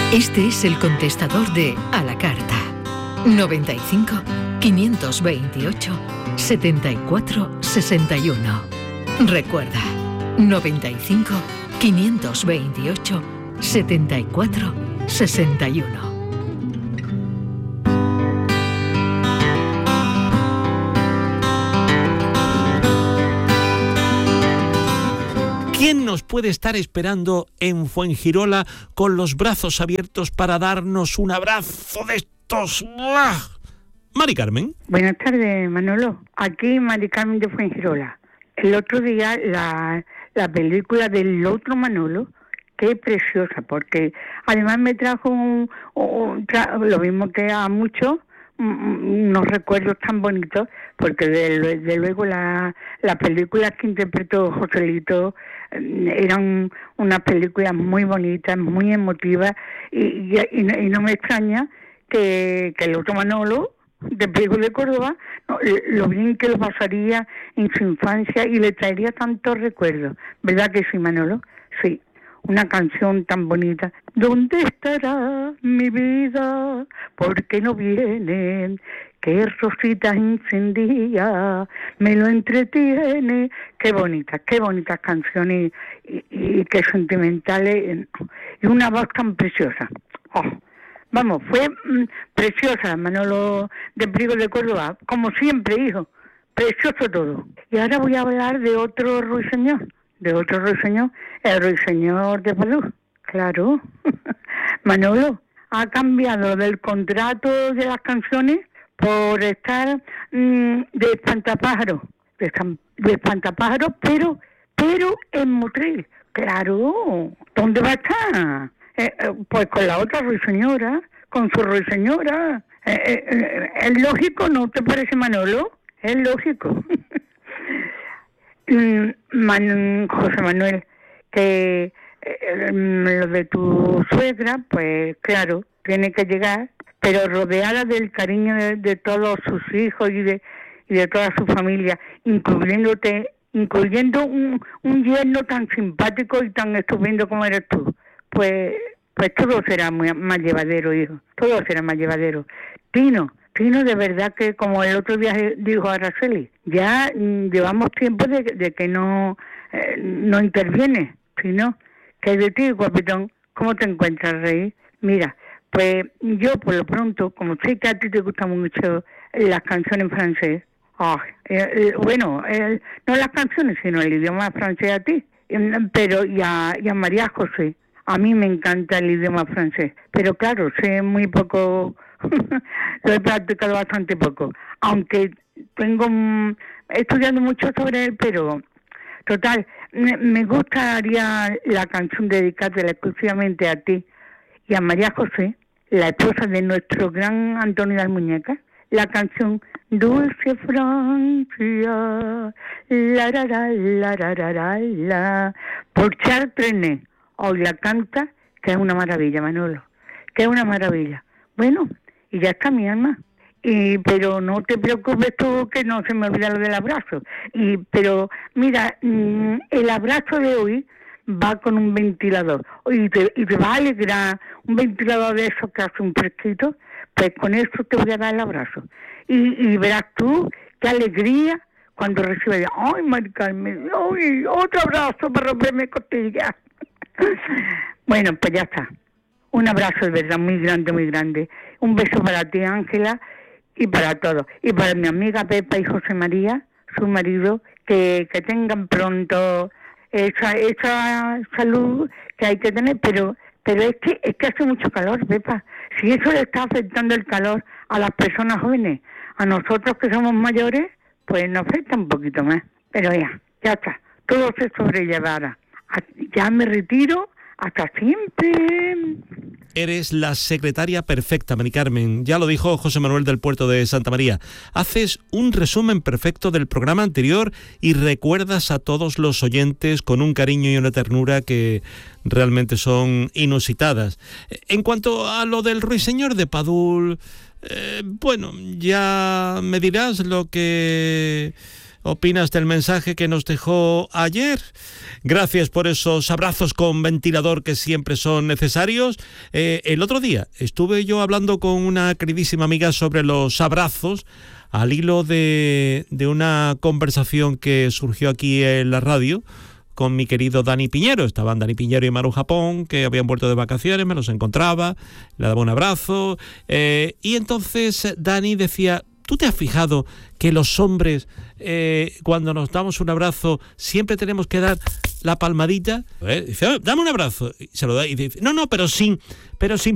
Este es el contestador de A la Carta. 95 528 74 61. Recuerda, 95 528 74 61. ¿Quién nos puede estar esperando en Fuengirola con los brazos abiertos para darnos un abrazo de estos? Mari Carmen. Buenas tardes, Manolo. Aquí Mari Carmen de Fuengirola. El otro día la película del otro Manolo, qué preciosa, porque además me trajo lo mismo que a muchos, unos recuerdos tan bonitos, porque de luego las películas que interpretó Joselito eran unas películas muy bonitas, muy emotivas, y no me extraña que el otro Manolo de Priego de Córdoba, lo bien que lo pasaría en su infancia y le traería tantos recuerdos. ¿Verdad que sí, Manolo? Sí. Una canción tan bonita. ¿Dónde estará mi vida? ¿Por qué no viene? Qué rosita encendida me lo entretiene. Qué bonitas canciones y qué sentimentales. Y una voz tan preciosa. Oh. Vamos, fue preciosa, Manolo de Priego de Córdoba. Como siempre, hijo. Precioso todo. Y ahora voy a hablar de otro ruiseñor. El ruiseñor de Padú. Claro. Manolo ha cambiado del contrato de las canciones por estar de espantapájaros. De espantapájaros, pero en Motril. Claro. ¿Dónde va a estar? Pues con la otra ruiseñora, con su ruiseñora. ¿Es lógico, no te parece, Manolo? Es lógico. José Manuel, que lo de tu suegra, pues claro, tiene que llegar, pero rodeada del cariño de todos sus hijos y de toda su familia, incluyendo un yerno tan simpático y tan estupendo como eres tú. Pues todo será más llevadero, hijo, todo será más llevadero. Tino, de verdad que como el otro día dijo Araceli, ya llevamos tiempo de que no interviene, Tino. ¿Qué hay de ti, guapetón? ¿Cómo te encuentras, rey? Mira, pues yo por lo pronto, como sé que a ti te gustan mucho las canciones en francés, no las canciones, sino el idioma francés a ti, pero y a María José. A mí me encanta el idioma francés, pero claro, sé muy poco, lo he practicado bastante poco, aunque he estudiado mucho sobre él, pero total, me gustaría la canción dedicada exclusivamente a ti y a María José, la esposa de nuestro gran Antonio de las Muñecas, la canción Dulce Francia, la la la la la la la, por Charles Trenet. Hoy la canta, que es una maravilla, Manolo, que es una maravilla. Bueno, y ya está mi alma. Pero no te preocupes tú, que no se me olvida lo del abrazo. Pero mira, el abrazo de hoy va con un ventilador. Y te va a alegrar un ventilador de esos que hace un fresquito, pues con eso te voy a dar el abrazo. Y verás tú qué alegría cuando recibes, ¡ay, Mari Carmen! ¡Ay, otro abrazo para romperme costillas! Bueno, pues ya está. Un abrazo de verdad muy grande, muy grande. Un beso para ti, Ángela, y para todos. Y para mi amiga Pepa y José María, su marido, que tengan pronto esa salud que hay que tener, pero es que hace mucho calor, Pepa. Si eso le está afectando el calor a las personas jóvenes, a nosotros que somos mayores, pues nos afecta un poquito más. Pero ya está. Todo se sobrellevará. Ya me retiro, hasta siempre. Eres la secretaria perfecta, Mari Carmen. Ya lo dijo José Manuel del Puerto de Santa María. Haces un resumen perfecto del programa anterior y recuerdas a todos los oyentes con un cariño y una ternura que realmente son inusitadas. En cuanto a lo del ruiseñor de Padul, bueno, ya me dirás lo que opinas del mensaje que nos dejó ayer. Gracias por esos abrazos con ventilador que siempre son necesarios. El otro día estuve yo hablando con una queridísima amiga sobre los abrazos al hilo de una conversación que surgió aquí en la radio con mi querido Dani Piñero. Estaban Dani Piñero y Maru Japón, que habían vuelto de vacaciones, me los encontraba, le daba un abrazo, y entonces Dani decía: ¿tú te has fijado que los hombres, cuando nos damos un abrazo, siempre tenemos que dar la palmadita? Dice: dame un abrazo. Y se lo da y dice: no, pero sin